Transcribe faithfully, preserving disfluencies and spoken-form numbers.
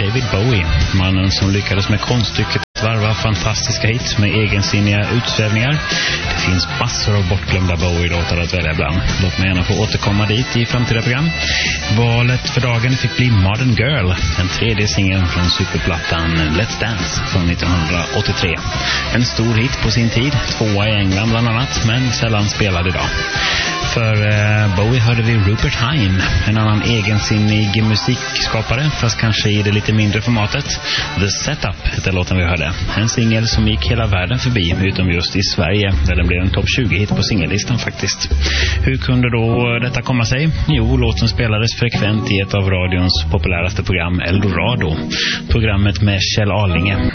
David Bowie, mannen som lyckades med konststycket att varva fantastiska hits med egensinniga utsvävningar. Det finns massor av bortglömda Bowie-låtar att välja bland. Låt mig gärna få återkomma dit i framtida program. Valet för dagen fick bli Modern Girl, den tredje singeln från superplattan Let's Dance från nittonhundraåttiotre. En stor hit på sin tid, tvåa i England bland annat, men sällan spelad idag. För eh, Bowie hörde vi Rupert Hine, en annan egensinnig musikskapare, fast kanske i det lite mindre formatet. The Setup heter låten vi hörde. En singel som gick hela världen förbi, utom just i Sverige, där den blev en topp tjugo-hit på singellistan faktiskt. Hur kunde då detta komma sig? Jo, låten spelades frekvent i ett av radions populäraste program, Eldorado. Programmet med Kjell Arlinge.